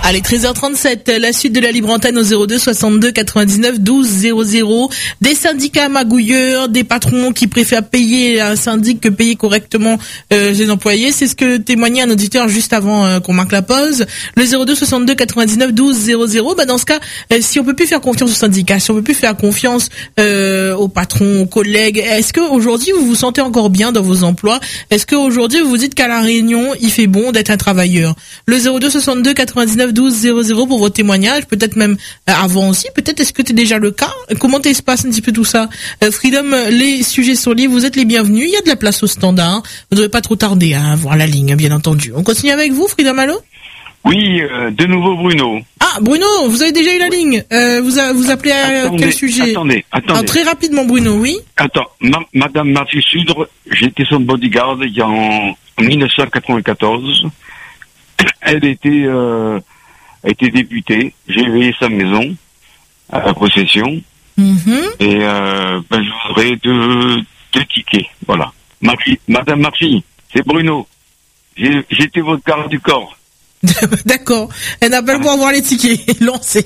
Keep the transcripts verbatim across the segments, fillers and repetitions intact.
Allez, treize heures trente-sept, la suite de la libre antenne au zéro deux soixante-deux quatre-vingt-dix-neuf douze zéro zéro. Des syndicats magouilleurs, des patrons qui préfèrent payer un syndic que payer correctement euh, les employés. C'est ce que témoignait un auditeur juste avant euh, qu'on marque la pause. Le zéro deux soixante-deux quatre-vingt-dix-neuf douze zéro zéro. Bah dans ce cas, euh, si on peut plus faire confiance aux syndicats, si on peut plus faire confiance euh, aux patrons, aux collègues, est-ce que aujourd'hui vous vous sentez encore bien dans vos emplois? Est-ce que aujourd'hui vous vous dites qu'à la Réunion il fait bon d'être un travailleur? Le zéro deux soixante-deux quatre-vingt-dix-neuf douze zéro zéro pour votre témoignage, peut-être même euh, avant aussi, peut-être est-ce que c'est déjà le cas? Comment ça se passe un petit peu tout ça? euh, Freedom, les sujets sont libres, vous êtes les bienvenus, il y a de la place au standard, vous ne devez pas trop tarder à voir la ligne, bien entendu. On continue avec vous, Freedom, allô? Oui, euh, de nouveau Bruno. Ah, Bruno, vous avez déjà eu la ligne, euh, vous, a, vous appelez à attendez, quel sujet? Attendez, attendez. Ah, très rapidement, Bruno, oui. Attends, ma, Madame Marty Sudre, j'étais son bodyguard il y a en dix-neuf cent quatre-vingt-quatorze. Elle était... Euh, a été députée, j'ai veillé sa maison à la possession, mm-hmm. et euh, ben, je voudrais deux, deux tickets, voilà. Marchi, Madame Marchi, c'est Bruno, j'ai, j'étais votre garde du corps. D'accord, elle n'a pas le droit à voir les tickets, lancez.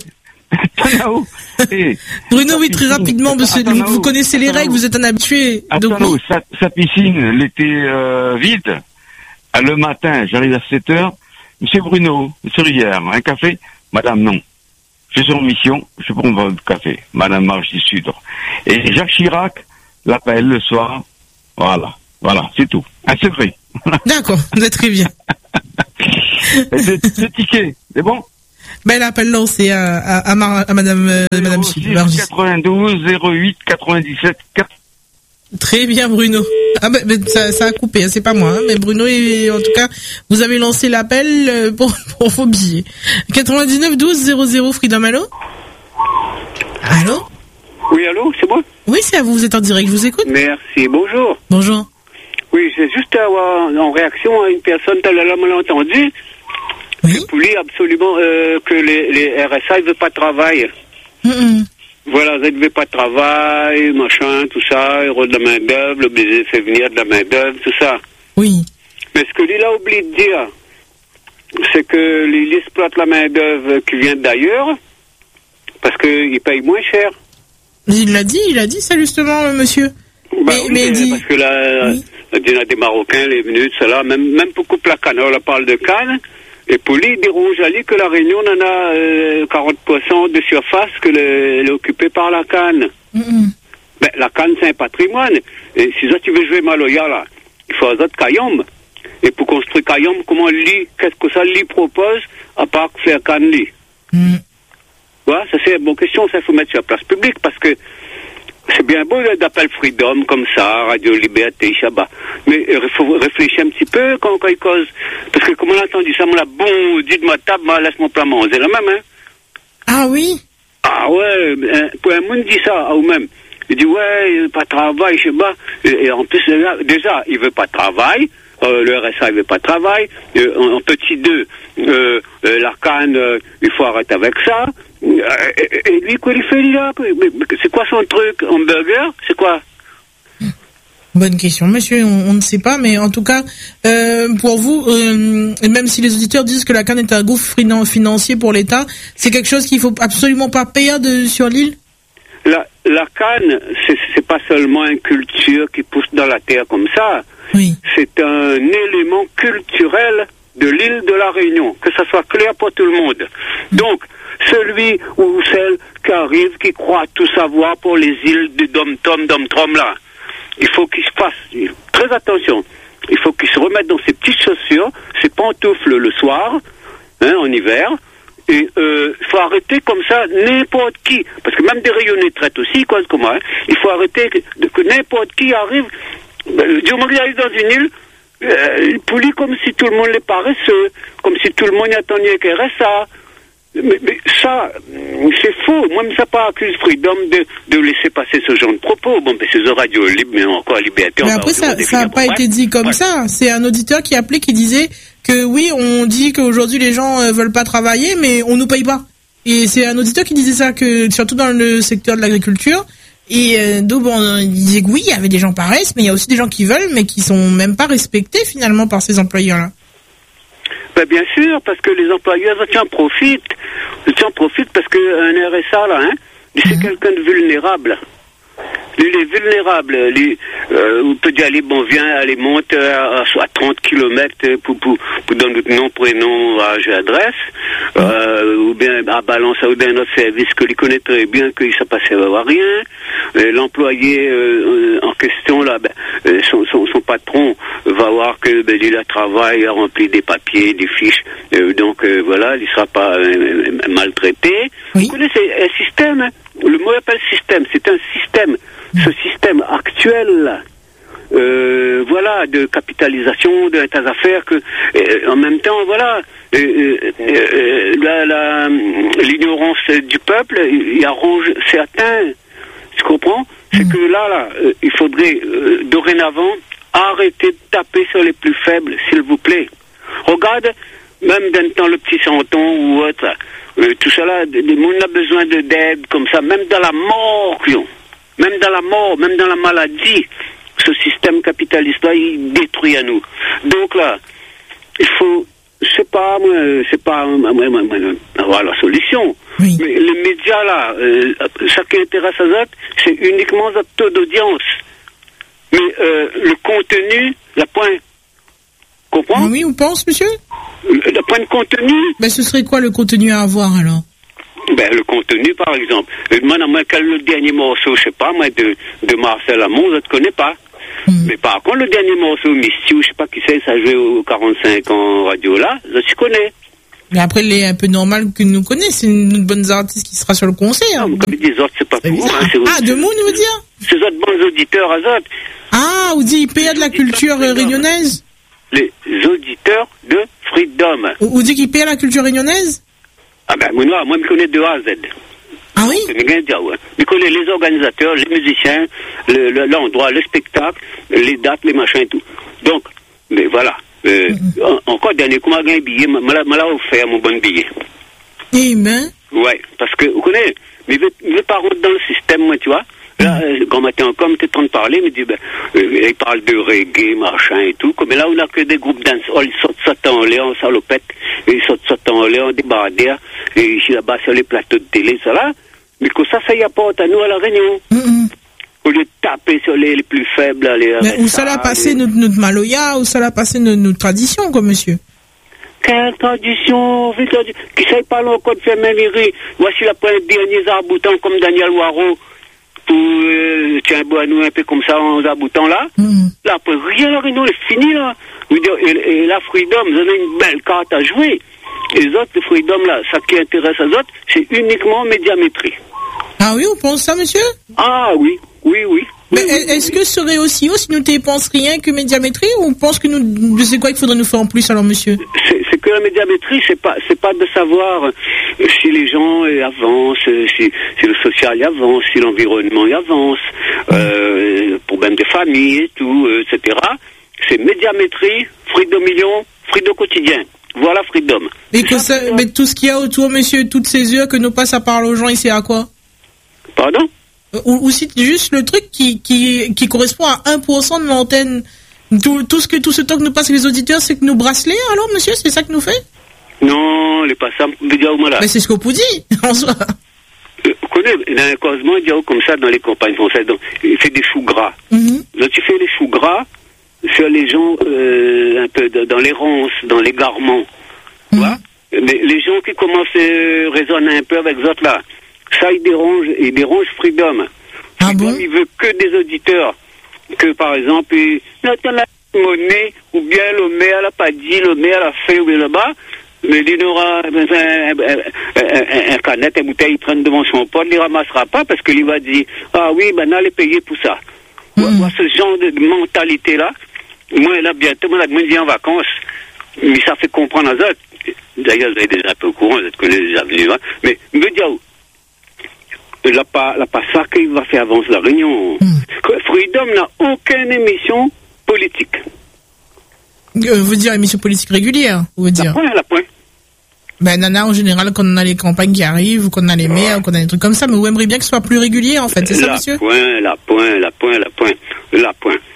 hey, Bruno, oui, très rapidement, monsieur, vous, vous connaissez les règles, vous êtes un habitué. Attends, donc... sa, sa piscine, elle était euh, vide. À le matin, j'arrive à sept heures, Monsieur Bruno, sur hier, un café? Madame, non. Je suis en mission, je prends votre café. Madame Margie Sudre. Et Jacques Chirac l'appelle le soir. Voilà. Voilà, c'est tout. Un secret. D'accord, vous êtes très bien. C'est ce ticket, c'est bon? Ben, l'appel lancé à, à, à, Mar- à Madame, euh, Madame Margie. quatre-vingt-douze zéro huit quatre-vingt-dix-sept quatre. Très bien, Bruno. Ah ben, ben ça, ça a coupé, hein, c'est pas moi, hein, mais Bruno, est, en tout cas, vous avez lancé l'appel pour, pour vos billets. quatre-vingt-dix-neuf douze zéro zéro, Freedom, allô? Allô? Oui, allô, c'est moi? Oui, c'est à vous, vous êtes en direct, je vous écoute. Merci, bonjour. Bonjour. Oui, c'est juste avoir, en réaction à une personne, tout à l'heure, mal entendu. Oui. Vous voulez absolument euh, que les, les R S A ne veulent pas de travail. Mm-mm. Voilà, vous ne pas de travail, machin, tout ça, héros de la main-d'œuvre, le fait venir de la main-d'œuvre, tout ça. Oui. Mais ce que l'il a oublié de dire, c'est que l'il exploite la main-d'œuvre qui vient d'ailleurs, parce qu'il paye moins cher. Il l'a dit, il a dit ça justement, monsieur. Bah mais, oui, mais dit... parce que là, oui. Il y a des Marocains, les minutes, cela, même, même pour couper la canne, on parle de canne. Et pour lui, il dit Rouge Ali que la Réunion en a euh, quarante pour cent de surface que le, elle est occupée par la canne. Mm-hmm. Ben, la canne, c'est un patrimoine. Et si ça, tu veux jouer Maloya, là, il faut un autre Kayom. Et pour construire Kayom, comment lui, qu'est-ce que ça lui propose, à part faire canne lui? Mm. Voilà, ça c'est une bonne question, ça il faut mettre sur la place publique, parce que c'est bien beau d'appeler Freedom comme ça, Radio Liberté, Shabbat. Mais il faut réfléchir un petit peu quand, quand il cause. Parce que comme on a entendu ça, on l'a bon dit de ma table, laisse mon plat manger. C'est la même, hein? Ah oui? Ah ouais, hein, pour un monde dit ça à vous-même. Il dit, ouais, il veut pas de travail, je sais pas. Et, et en plus, déjà, il veut pas de travail. Euh, le R S A, il veut pas de travail. Euh, en, en petit deux, euh, euh, la canne, euh, il faut arrêter avec ça. Et, et, et lui, quoi, il fait là? C'est quoi son truc? Hamburger? C'est quoi? Bonne question, monsieur, on, on ne sait pas, mais en tout cas, euh, pour vous, euh, même si les auditeurs disent que la canne est un gouffre financier pour l'État, c'est quelque chose qu'il faut absolument pas payer de, sur l'île? La, la canne, c'est, c'est pas seulement une culture qui pousse dans la terre comme ça. Oui. C'est un élément culturel de l'île de la Réunion, que ça soit clair pour tout le monde. Donc, celui ou celle qui arrive, qui croit tout savoir pour les îles de Dom-Tom, Dom-Trom là, il faut qu'il se fasse très attention. Il faut qu'il se remette dans ses petites chaussures, ses pantoufles le soir, hein, en hiver, et euh, il faut arrêter comme ça n'importe qui, parce que même des rayonnés traitent aussi, quoi, comme moi, hein, il faut arrêter que, que n'importe qui arrive, euh, du moment qu'il arrive dans une île, euh, il polie comme si tout le monde les paresseux, comme si tout le monde y attendait qu'il reste ça. Mais, mais ça, c'est faux. Moi, je ne pas accuse Freedom de, de laisser passer ce genre de propos. Bon, mais c'est une radio libre, mais encore liberté. Mais après, ça n'a pas été dit comme ouais. ça. C'est un auditeur qui appelait, qui disait que oui, on dit qu'aujourd'hui les gens euh, veulent pas travailler, mais on nous paye pas. Et c'est un auditeur qui disait ça, que surtout dans le secteur de l'agriculture. Et euh, donc, bon, il disait que oui, il y avait des gens paresseux, mais il y a aussi des gens qui veulent, mais qui sont même pas respectés finalement par ces employeurs-là. Ben bien sûr, parce que les employeurs en profitent. Ils en profitent parce qu'un R S A, là, hein, c'est mmh. quelqu'un de vulnérable. Il est vulnérable. Il, euh, on peut dire, allez, bon, viens, allez, monte à, à trente kilomètres pour, pour, pour donner notre nom, prénom, âge et adresse, euh, ou bien à balance ou bien notre service que il connaît très bien, qu'il ne s'est passé à rien. Et l'employé euh, en question, là, ben, son, son, son patron va voir que ben, il a travaillé, il a rempli des papiers, des fiches, euh, donc euh, voilà, il ne sera pas euh, maltraité. Oui. Vous connaissez un système, hein? Le mot appelle système, c'est un système. Ce système actuel, euh, voilà, de capitalisation de tas d'affaires que, euh, en même temps, voilà, euh, euh, la, la, l'ignorance du peuple, il arrange certains. Tu comprends? C'est mmh. que là, là, euh, il faudrait euh, dorénavant arrêter de taper sur les plus faibles, s'il vous plaît. Regarde, même dans le petit Santon ou autre, euh, tout ça là, le monde a besoin de d'aide comme ça, même dans la mort, même dans la mort, même dans la maladie, ce système capitaliste-là, il détruit à nous. Donc là, il faut, c'est pas, moi, c'est pas, moi, moi, moi, avoir la solution. Oui. Mais les médias là, euh, ce qui intéresse à autres, c'est uniquement le taux d'audience. Mais euh, le contenu, la point, comprends? Oui, on pense, monsieur? Le point de contenu. Ben, ce serait quoi le contenu à avoir alors? Ben, le contenu, par exemple. Moi, moi, quel le dernier morceau, je sais pas, moi, de, de Marcel Amont, je ne te connais pas. Mm. Mais par contre, le dernier morceau, Misty, je sais pas qui c'est, ça jouait au quarante-cinq ans radio là, je te connais. Mais après, il est un peu normal que nous connaissons. C'est une bonne artiste qui sera sur le concert. Non, comme des autres, c'est pas pour moi. Hein, ah, de mots, vous dire? C'est autres bons auditeurs à autres. Ah, vous dites I P A de la culture réunionnaise? Les auditeurs de Freedom. Vous dites I P A de la culture réunionnaise? Ah ben, moi, moi, je connais de A à Z. Ah oui? Je connais les organisateurs, les musiciens, le, le, l'endroit, le spectacle, les dates, les machins et tout. Donc, mais voilà. Euh, mm-hmm. Encore dernier, comment j'ai un billet, m'a l'a offert mon bon billet. Eh ben? Ouais, parce que, vous connaissez, mais je ne veux pas rentrer dans le système, moi, tu vois. Là, mm-hmm. quand matin encore, on était en train de parler, mais dit, ben, euh, il parle de reggae, machin et tout. Mais là, on n'a que des groupes dancehall, ils sortent ça en l'air, en salopette, ils sortent ça en l'air, en débardeur, et ici là-bas sur les plateaux de télé, ça là. Mais que ça, ça y apporte à nous à la Réunion. Mm-hmm. Au lieu de taper sur les, les plus faibles, les. Mais où ça l'a passé les... notre, notre maloya, où ça l'a passé notre, notre tradition, quoi, monsieur? Quelle tradition? Qui sait pas encore de faire même rire? Voici la première dernier arboutant comme Daniel Waro. Pour, euh, tiens, bon, nous, un peu comme ça, en aboutant là. Mm. Là, après, rien, la Réunion est fini, là. Et, et la Freedom, vous avez une belle carte à jouer. Et les autres, les Freedom, là, ça qui intéresse les autres, c'est uniquement médiamétrie. Ah oui, on pense ça, monsieur? Ah oui, oui, oui. Mais oui, est-ce oui, que ce serait aussi haut si nous ne pensons rien que médiamétrie, ou on pense que nous, c'est quoi qu'il faudrait nous faire en plus, alors, monsieur? C'est, c'est que la médiamétrie, c'est pas, c'est pas de savoir si les gens avancent, si, si le social y avance, si l'environnement y avance, euh, problème de famille et tout, euh, et cetera. C'est médiamétrie, Freedom Million, Freedom Quotidien. Voilà Freedom. Et que ça, ça, mais tout ce qu'il y a autour, monsieur, toutes ces heures que nous passons à parler aux gens, ici à quoi? Pardon? Ou, ou c'est juste le truc qui, qui, qui correspond à un pour cent de l'antenne. Tout, tout, ce que, tout ce temps que nous passent les auditeurs, c'est que nous bracelets, alors, monsieur? C'est ça que nous fait? Non, les passants, là. Mais c'est ce qu'on vous dit, en soi. Vous connaissez, dans un causement, il y a comme ça dans les campagnes françaises. Donc, il fait des choux gras. Mm-hmm. Donc, tu fais les choux gras sur les gens, euh, un peu dans les ronces, dans les garments. Mm-hmm. Voilà. Mais les gens qui commencent à raisonner un peu avec les autres, là, ça, il dérange, il dérange Freedom. Ah Freedom, bon? il veut que des auditeurs. Que, par exemple, il attend la monnaie, ou bien le maire l'a pas dit, le maire l'a fait, ou bien là-bas, mais il aura un, un, un, un canette, une bouteille, il prend devant son pote, il ne ramassera pas, parce qu'il va dire, ah oui, ben, allez payer pour ça. Mm. Moi, ce genre de mentalité-là, moi, là, bientôt, moi, là, je viens en vacances, mais ça fait comprendre aux autres. D'ailleurs, vous êtes déjà un peu au courant, vous êtes connus déjà venus, hein, mais, me dire, là, pas, là, pas ça qu'il va faire avancer la Réunion. Mm. Freedom n'a aucune émission politique. Euh, vous dire émission politique régulière, vous dire? La point, la point. Ben, nana, en général, quand on a les campagnes qui arrivent, ou qu'on a les maires, ou qu'on a des trucs comme ça, mais vous aimeriez bien que ce soit plus régulier, en fait, c'est ça, la monsieur? Point, la point, la point, la point, la point.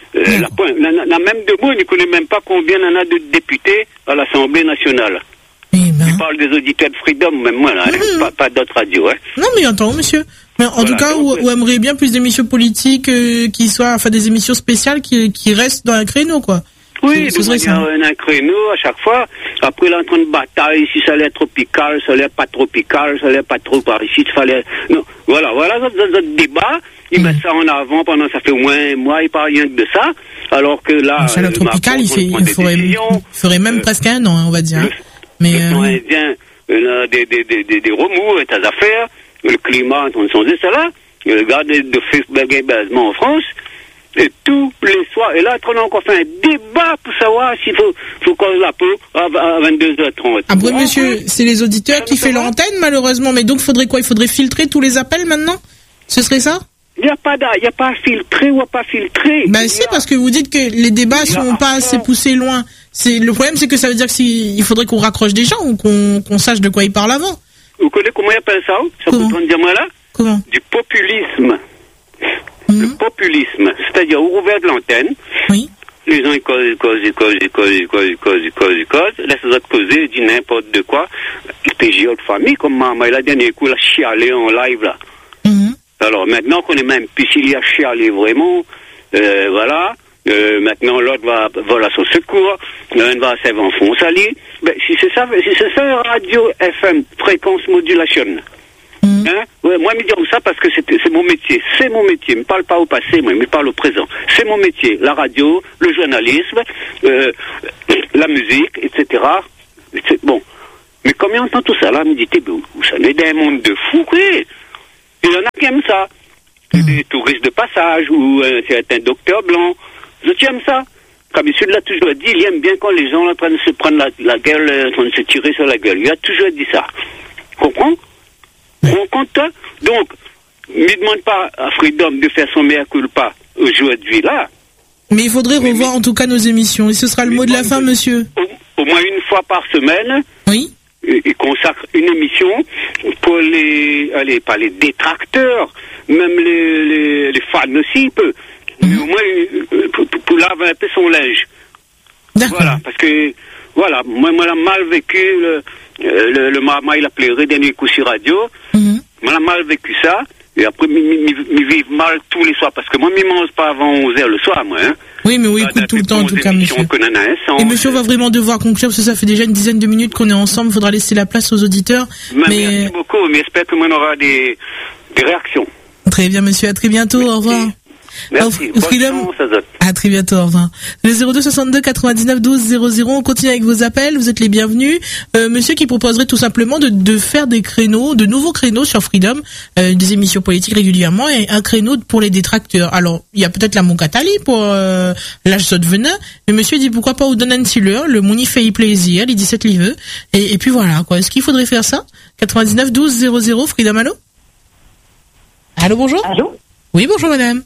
Euh, la, la, la, la même de mots, il ne connaît même pas combien il y en a de députés à l'Assemblée nationale. Eh ben. Je parle des auditeurs de Freedom, même moi, là, mmh. hein, pas, pas d'autres radios. Hein. Non, mais j'entends, monsieur. Mais en voilà, tout cas, donc, où, où aimerait bien plus d'émissions politiques euh, qui soient, enfin des émissions spéciales qui, qui restent dans un créneau, quoi. Oui, donc il y a un, un créneau à chaque fois. Après, là, en train de bataille, si ça allait tropical, ça allait pas tropical, ça allait pas trop par ici, il fallait... Non, voilà, voilà, notre débat, ils mmh. mettent ça en avant pendant, ça fait au moins un mois, ils parlent rien que de ça, alors que là... Le euh, tropical, il, fait, il, ferait, il ferait même euh, presque un an, hein, on va dire. Le, mais... Le euh, indien, euh, des, des, des, des, des remous, des affaires, le climat en train de changer, ça là, le gars de, de Facebook en France, et tous les soirs, et là, on a encore fait un débat pour savoir s'il faut, faut cause la peau à, à vingt-deux heures trente. Après, monsieur, c'est les auditeurs qui font l'antenne, malheureusement, mais donc, il faudrait quoi? Il faudrait filtrer tous les appels maintenant? Ce serait ça? Il n'y a pas il y a pas à filtrer ou à pas filtrer. Ben si, parce que vous dites que les débats sont pas assez poussés loin. C'est, le problème, c'est que ça veut dire que si, il faudrait qu'on raccroche des gens ou qu'on, qu'on sache de quoi ils parlent avant. Vous connaissez comment ils appellent ça? Ça peut prendre dire moi là? Comment? Du populisme. Mmh. Le populisme. C'est-à-dire, on ouvre de l'antenne. Oui. Les gens, ils causent, ils causent, ils causent, ils causent, ils causent, ils causent, ils causent, ils causent. Laissent les autres causer, ils disent n'importe de quoi. Ils pégent de famille, comme maman, il a dernier coup, il a chialé en live, là. Mmh. Alors, maintenant qu'on est même plus s'il y a chialé vraiment, euh, voilà. Euh, maintenant, l'autre va, va à son secours. L'un va à Sévan-Fonsali. Ben, si c'est ça, si c'est ça, radio F M, fréquence modulation. Mmh. Hein? Ouais, moi, je me dis ça parce que c'est, c'est mon métier. C'est mon métier. Je ne parle pas au passé, moi, je parle au présent. C'est mon métier. La radio, le journalisme, euh, la musique, et cetera. C'est, bon. Mais comme on entend tout ça, là, je me dis, t'es beau. Ça n'est d'un monde de fous, quoi. Il y en a qui aiment ça. Mmh. Des touristes de passage ou un certain docteur blanc. Je aime ça. Comme M. l'a toujours dit, il aime bien quand les gens sont en train de se prendre la, la gueule, en train de se tirer sur la gueule. Il a toujours dit ça. Comprends? On compte. Donc, ne demande pas à Freedom de faire son mea culpa aujourd'hui là. Mais il faudrait mais, revoir mais, en tout cas nos émissions. Et ce sera le mot de la fin, monsieur. Au, au moins une fois par semaine. Oui. Il consacre une émission pour les, allez, pas les détracteurs, même les, les, les fans aussi, il peut. Mmh. Mais au moins, pour, pour laver un peu son linge. D'accord. Voilà, parce que, voilà, moi, moi, j'ai mal vécu le, le, le maman, il a pleuré dernier coup sur radio. Mmh. Moi, j'ai mal vécu ça. Et après, je vive mal tous les soirs. Parce que moi, je ne mange pas avant onze heures le soir, moi. Hein. Oui, mais oui, écoute tout le temps, en tout cas, monsieur. Et monsieur va vraiment devoir conclure, parce que ça fait déjà une dizaine de minutes qu'on est ensemble. Il faudra laisser la place aux auditeurs. Mais, mais... Merci beaucoup, mais j'espère que on aura des, des réactions. Très bien, monsieur. À très bientôt. Merci. Au revoir. Merci. Au Freedom. À très bientôt, au revoir. Le zéro deux soixante-deux quatre-vingt-dix-neuf douze zéro zéro, on continue avec vos appels, vous êtes les bienvenus. Euh, monsieur qui proposerait tout simplement de, de faire des créneaux, de nouveaux créneaux sur Freedom, euh, des émissions politiques régulièrement et un créneau pour les détracteurs. Alors, il y a peut-être la Moncatali pour euh, l'âge de venin, mais monsieur dit pourquoi pas au Donan Siller, le Mouni fait plaisir, les dix-sept l'y veut, et, et puis voilà, quoi. Est-ce qu'il faudrait faire ça? quatre-vingt-dix-neuf douze zéro zéro, Freedom, allô? Allô, bonjour? Allô? Oui, bonjour madame.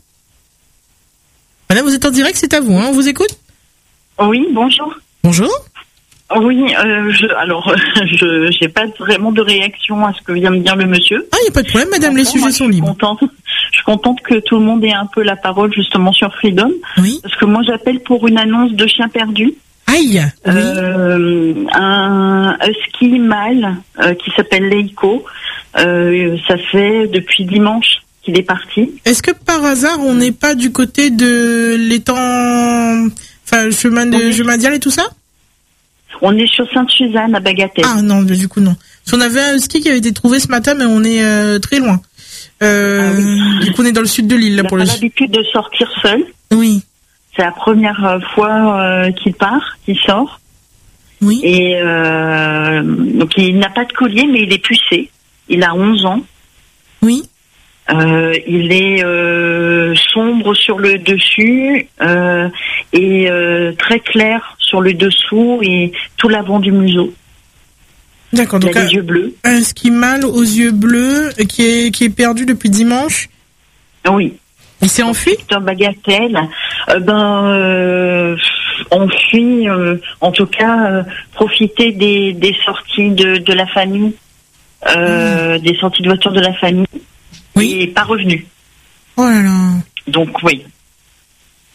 Madame, vous êtes en direct, c'est à vous, hein, on vous écoute? Oui, bonjour. Bonjour. Oui, euh, je, alors, je j'ai pas vraiment de réaction à ce que vient de dire le monsieur. Ah, il n'y a pas de problème, madame, enfin, les sujets moi, sont libres. Contente, je suis contente que tout le monde ait un peu la parole, justement, sur Freedom. Oui. Parce que moi, j'appelle pour une annonce de chien perdu. Aïe! Euh, oui. Un husky mâle euh, qui s'appelle Leiko. Euh, ça fait depuis dimanche qu'il est parti. Est-ce que par hasard on n'est pas du côté de l'étang, enfin chemin de chemin Dial et tout ça? On est sur Sainte-Suzanne à Bagatelle. Ah non, mais du coup non. Si on avait un husky qui avait été trouvé ce matin, mais on est euh, très loin. Euh, ah oui. Du coup on est dans le sud de l'île là. Il pour a le. l'habitude de sortir seul. Oui. C'est la première fois euh, qu'il part, qu'il sort. Oui. Et euh, donc il n'a pas de collier, mais il est pucé. Il a onze ans. Oui. Euh, il est euh, sombre sur le dessus euh, et euh, très clair sur le dessous et tout l'avant du museau. D'accord, donc il a un, les yeux bleus. Un husky mâle aux yeux bleus qui est qui est perdu depuis dimanche. Oui. Il s'est enfui. Dans Bagatelle, euh, ben euh, enfui. Euh, en tout cas, euh, profiter des des sorties de de la famille, euh, mmh. des sorties de voiture de la famille. Oui. Et pas revenu. Oh là là. Donc oui.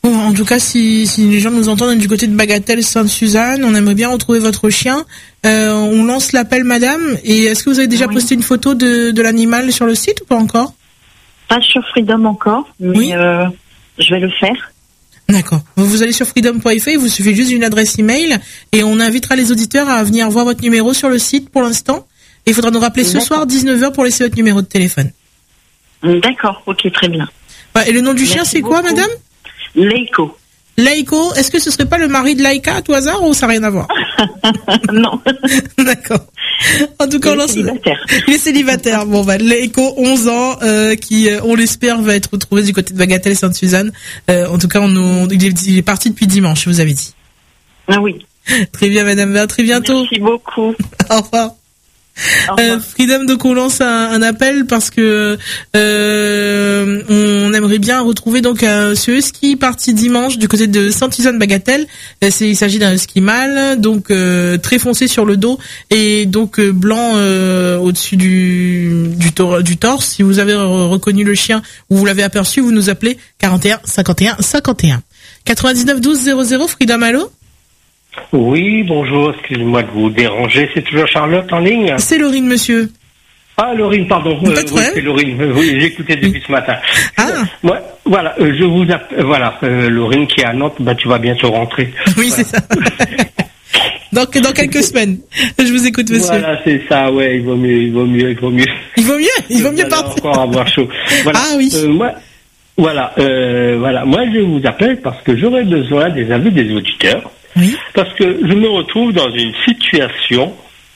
Bon, en tout cas, si, si les gens nous entendent du côté de Bagatelle Sainte-Suzanne, on aimerait bien retrouver votre chien. Euh, on lance l'appel, madame. Et est-ce que vous avez déjà oui. posté une photo de, de l'animal sur le site ou pas encore? Pas sur Freedom encore, mais oui. euh, je vais le faire. D'accord. Vous allez sur freedom point f r, il vous suffit juste d'une adresse email et on invitera les auditeurs à venir voir votre numéro sur le site pour l'instant. Et il faudra nous rappeler ce soir dix-neuf heures pour laisser votre numéro de téléphone. D'accord, ok, très bien. Ouais, et le nom du Merci chien, c'est beaucoup. quoi, madame? Laiko. Laiko, est-ce que ce serait pas le mari de Laika à tout hasard ou ça n'a rien à voir? Non. D'accord. En tout cas, il est célibataire. Il est célibataire. Bon, bah, Laiko, onze ans, euh, qui, euh, on l'espère, va être retrouvé du côté de Bagatelle et Sainte-Suzanne. Euh, en tout cas, on, on, il, est, il est parti depuis dimanche, vous avez dit. Ah oui. Très bien, madame. À très bientôt. Merci beaucoup. Au revoir. Euh, Freedom, donc on lance un, un appel parce que euh, on aimerait bien retrouver donc un, ce husky parti dimanche du côté de Sainte-Suzanne Bagatelle. Euh, c'est, il s'agit d'un husky mâle, donc euh, très foncé sur le dos et donc euh, blanc euh, au-dessus du du, tor- du torse. Si vous avez re- reconnu le chien ou vous l'avez aperçu, vous nous appelez quarante et un cinquante et un cinquante et un quatre-vingt-dix-neuf douze zéro zéro. Freedom, allô? Oui, bonjour, excusez-moi de vous déranger. C'est toujours Charlotte en ligne? C'est Laurine, monsieur. Ah, Laurine, pardon. Euh, oui, c'est Laurine. Oui, j'écoutais depuis ce matin. Ah. Moi, voilà, euh, je vous appelle, voilà, euh, Laurine qui est à Nantes, bah, tu vas bientôt rentrer. Oui, c'est ça. Donc, dans quelques semaines. Je vous écoute, monsieur. Voilà, c'est ça, ouais, il vaut mieux, il vaut mieux, il vaut mieux. Il vaut mieux, il vaut mieux partir. Encore avoir chaud. Voilà. Ah oui. Euh, moi, voilà, euh, voilà, moi, je vous appelle parce que j'aurais besoin des avis des auditeurs. Oui. Parce que je me retrouve dans une situation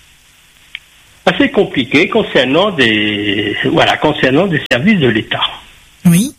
assez compliquée concernant des, voilà, concernant des services de l'État. Oui.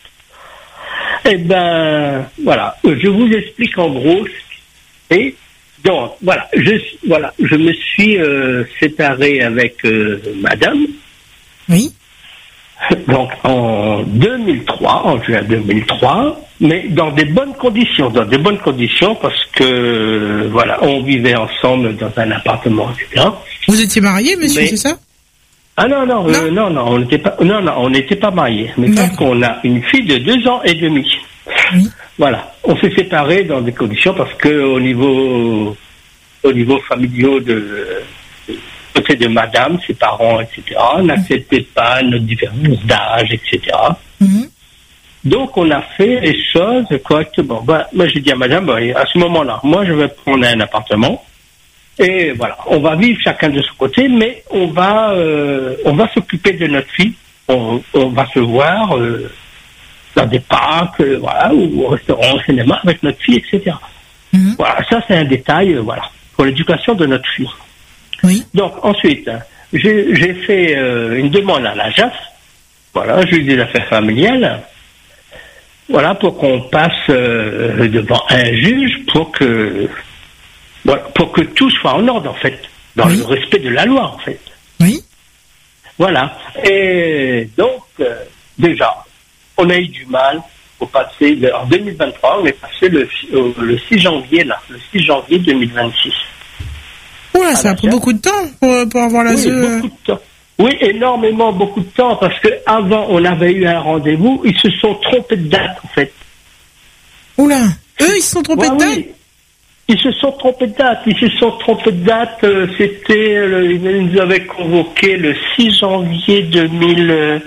Eh ben, voilà, je vous explique en gros. Et donc, voilà, je, voilà, je me suis euh, séparé avec euh, Madame. Oui. Donc en deux mille trois, en juin deux mille trois, mais dans des bonnes conditions, dans des bonnes conditions parce que voilà, on vivait ensemble dans un appartement, et cetera. Vous étiez marié, monsieur, mais... c'est ça? Ah non non non, euh, non non on n'était pas non non on n'était pas mariés, mais parce qu'on a une fille de deux ans et demi. Oui. Voilà, on s'est séparés dans des conditions parce que au niveau au niveau familial de côté de madame, ses parents, et cetera, n'acceptaient pas notre différence d'âge, et cetera. Mm-hmm. Donc, on a fait les choses correctement. Bah, moi, j'ai dit à madame, bah, à ce moment-là, moi, je vais prendre un appartement. Et voilà, on va vivre chacun de son côté, mais on va, euh, on va s'occuper de notre fille. On, on va se voir euh, dans des parcs, euh, voilà, ou au restaurant, au cinéma avec notre fille, et cetera. Mm-hmm. Voilà, ça, c'est un détail, euh, voilà, pour l'éducation de notre fille. Oui. Donc ensuite, j'ai, j'ai fait euh, une demande à la J A F, voilà, juge des affaires familiales, voilà, pour qu'on passe euh, devant un juge pour que, voilà, pour que tout soit en ordre en fait, dans oui. le respect de la loi en fait. Oui. Voilà. Et donc euh, déjà, on a eu du mal pour passer en deux mille vingt-trois, on est passé le, le six janvier là, le six janvier deux mille vingt-six. Oula, ça a pris beaucoup de temps pour, pour avoir la oui, Z E. beaucoup de temps. Oui, énormément, beaucoup de temps, parce que avant on avait eu un rendez-vous, ils se sont trompés de date, en fait. Oula, eux, ils se sont trompés ouais, de date oui. Ils se sont trompés de date, ils se sont trompés de date, euh, c'était, le, ils nous avaient convoqué le six janvier deux mille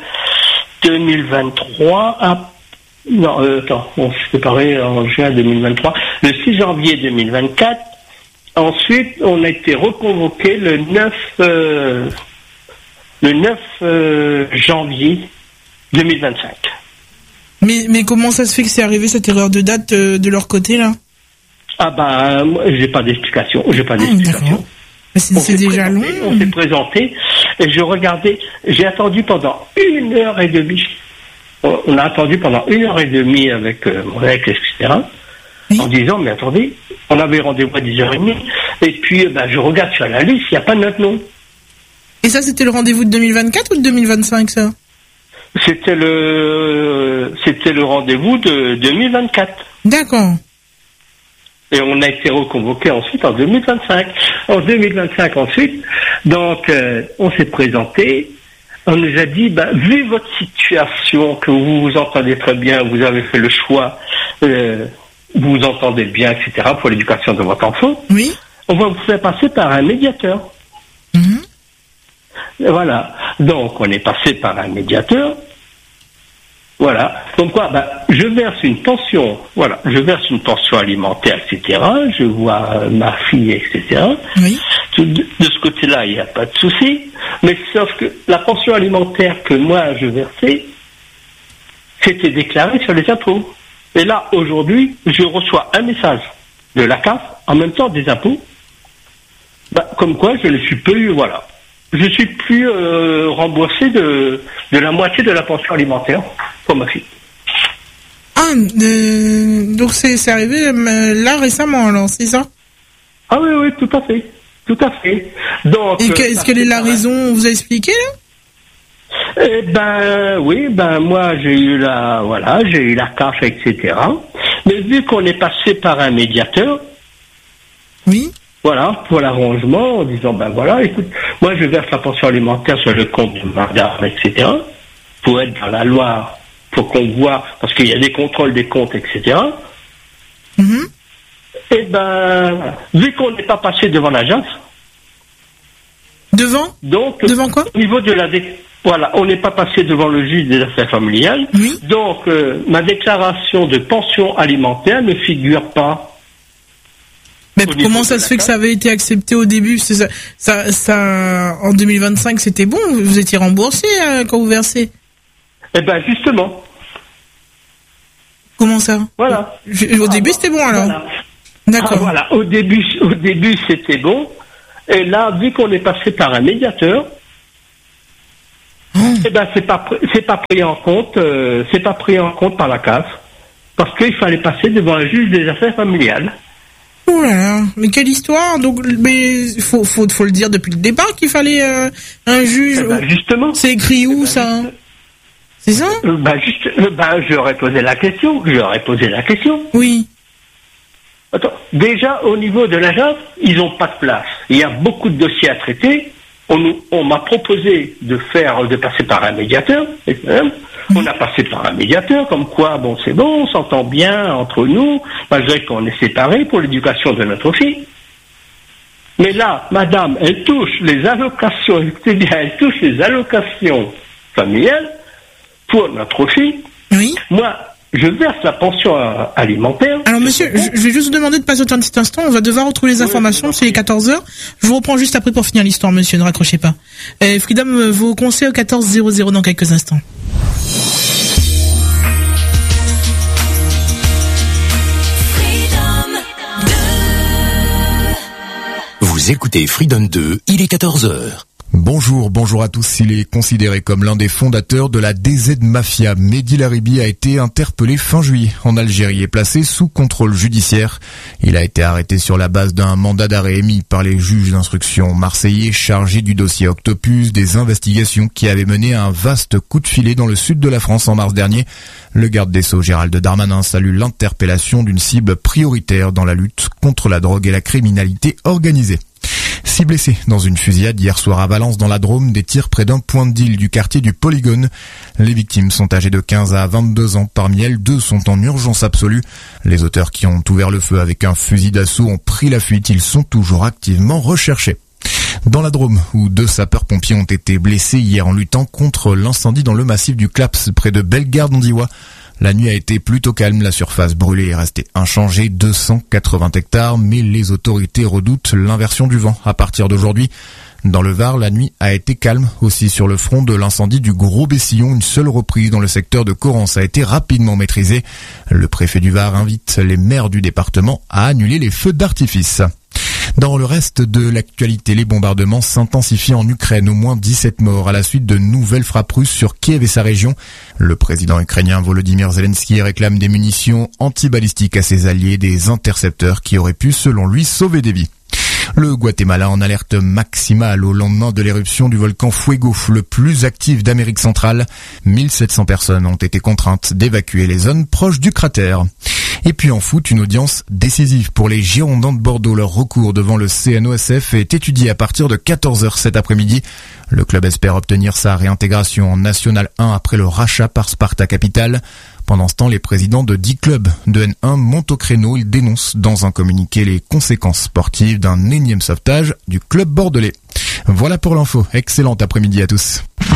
vingt-trois, ah, non, euh, attends, on s'est séparés en juin deux mille vingt-trois, le six janvier deux mille vingt-quatre. Ensuite, on a été reconvoqué le neuf, euh, le neuf euh, janvier deux mille vingt-cinq. Mais, mais comment ça se fait que c'est arrivé cette erreur de date euh, de leur côté là? Ah ben, moi, j'ai pas d'explication. J'ai pas d'explication. Ah, c'est, c'est déjà présenté, long. On s'est présenté et je regardais. J'ai attendu pendant une heure et demie. On a attendu pendant une heure et demie avec euh, mon ex, et cetera. Oui. En disant, mais attendez, on avait rendez-vous à dix heures trente, et puis ben, je regarde sur la liste, il n'y a pas de notre nom. Et ça, c'était le rendez-vous de deux mille vingt-quatre ou de deux mille vingt-cinq, ça? C'était le, c'était le rendez-vous de deux mille vingt-quatre. D'accord. Et on a été reconvoqué ensuite en deux mille vingt-cinq. En deux mille vingt-cinq ensuite, donc euh, on s'est présenté. On nous a dit, bah, vu votre situation, que vous vous entendez très bien, vous avez fait le choix euh, vous vous entendez bien, et cetera, pour l'éducation de votre enfant, oui. on va vous faire passer par un médiateur. Mmh. Voilà. Donc, on est passé par un médiateur. Voilà. Donc quoi, ben, je verse une pension, voilà, je verse une pension alimentaire, et cetera. Je vois euh, ma fille, et cetera. Oui. De, de ce côté-là, il n'y a pas de souci. Mais sauf que la pension alimentaire que moi je versais, c'était déclaré sur les impôts. Et là, aujourd'hui, je reçois un message de la C A F, en même temps des impôts, ben, comme quoi je ne suis plus, voilà. Je suis plus euh, remboursé de, de la moitié de la pension alimentaire pour ma fille. Ah, euh, donc c'est, c'est arrivé euh, là récemment, alors, c'est ça? Ah oui, oui, tout à fait. Tout à fait. Donc, Et que, euh, est-ce quelle est la raison? On vous a expliqué, là? Eh ben, oui, ben, moi, j'ai eu la, voilà, j'ai eu la C A F, et cetera. Mais vu qu'on est passé par un médiateur, oui. Voilà, pour l'arrangement, en disant, ben voilà, écoute, moi je verse la pension alimentaire sur le compte de madame, et cetera, pour être dans la loi, pour qu'on voit, parce qu'il y a des contrôles des comptes, et cetera. Mm-hmm. Et ben, vu qu'on n'est pas passé devant l'agence. Devant donc, Devant quoi? Au niveau de la dé... Voilà, on n'est pas passé devant le juge des affaires familiales. Oui. Donc, euh, ma déclaration de pension alimentaire ne figure pas. Mais comment ça se fait que ça avait été accepté au début? C'est ça, ça, ça, en deux mille vingt-cinq, c'était bon? Vous étiez remboursé euh, quand vous versez? Eh ben, justement. Comment ça? Voilà. Je, au ah, début, c'était bon, alors? Voilà. D'accord. Ah, voilà. Au début, au début, c'était bon. Et là, vu qu'on est passé par un médiateur, oh. eh ben, c'est pas, c'est pas pris en compte, euh, c'est pas pris en compte par la C A F. Parce qu'il fallait passer devant un juge des affaires familiales. Oh là là, mais quelle histoire! Donc, mais faut, faut, faut le dire depuis le départ qu'il fallait euh, un juge. Eh ben, justement. C'est écrit où, eh ben, ça? Juste... C'est ça? euh, bah, juste, euh, bah, j'aurais posé la question. J'aurais posé la question. Oui. Attends, déjà, au niveau de l'agence, ils n'ont pas de place. Il y a beaucoup de dossiers à traiter. On, nous, on m'a proposé de faire, de passer par un médiateur. Et même, on a passé par un médiateur, comme quoi, bon, c'est bon, on s'entend bien entre nous, malgré qu'on est séparés pour l'éducation de notre fille. Mais là, madame, elle touche les allocations, écoutez bien, elle touche les allocations familiales pour notre fille. Oui. Moi, je verse la pension alimentaire. Alors monsieur, je, je vais juste vous demander de patienter un petit instant, on va devoir retrouver les informations, oui, c'est les quatorze heures. Je vous reprends juste après pour finir l'histoire, monsieur, ne raccrochez pas. Euh, Freedom, vos conseils au quatorze zéro zéro dans quelques instants. Vous écoutez Freedom deux, il est quatorze heures. Bonjour, bonjour à tous. Il est considéré comme l'un des fondateurs de la D Z Mafia. Mehdi Laribi a été interpellé fin juillet en Algérie et placé sous contrôle judiciaire. Il a été arrêté sur la base d'un mandat d'arrêt émis par les juges d'instruction marseillais chargés du dossier Octopus, des investigations qui avaient mené à un vaste coup de filet dans le sud de la France en mars dernier. Le garde des Sceaux Gérald Darmanin salue l'interpellation d'une cible prioritaire dans la lutte contre la drogue et la criminalité organisée. Six blessés dans une fusillade hier soir à Valence dans la Drôme, des tirs près d'un point de deal du quartier du Polygone. Les victimes sont âgées de quinze à vingt-deux ans. Parmi elles, deux sont en urgence absolue. Les auteurs qui ont ouvert le feu avec un fusil d'assaut ont pris la fuite. Ils sont toujours activement recherchés. Dans la Drôme, où deux sapeurs-pompiers ont été blessés hier en luttant contre l'incendie dans le massif du Claps, près de Bellegarde-en-Diois. La nuit a été plutôt calme, la surface brûlée est restée inchangée, deux cent quatre-vingts hectares, mais les autorités redoutent l'inversion du vent à partir d'aujourd'hui. Dans le Var, la nuit a été calme aussi sur le front de l'incendie du Gros Bessillon. Une seule reprise dans le secteur de Corrence a été rapidement maîtrisée. Le préfet du Var invite les maires du département à annuler les feux d'artifice. Dans le reste de l'actualité, les bombardements s'intensifient en Ukraine. Au moins dix-sept morts à la suite de nouvelles frappes russes sur Kiev et sa région. Le président ukrainien Volodymyr Zelensky réclame des munitions antibalistiques à ses alliés, des intercepteurs qui auraient pu, selon lui, sauver des vies. Le Guatemala en alerte maximale au lendemain de l'éruption du volcan Fuego, le plus actif d'Amérique centrale. mille sept cents personnes ont été contraintes d'évacuer les zones proches du cratère. Et puis en foot, une audience décisive pour les Girondins de Bordeaux. Leur recours devant le C N O S F est étudié à partir de quatorze heures cet après-midi. Le club espère obtenir sa réintégration en National un après le rachat par Sparta Capital. Pendant ce temps, les présidents de dix clubs de N un montent au créneau. Ils dénoncent dans un communiqué les conséquences sportives d'un énième sauvetage du club bordelais. Voilà pour l'info. Excellent après-midi à tous.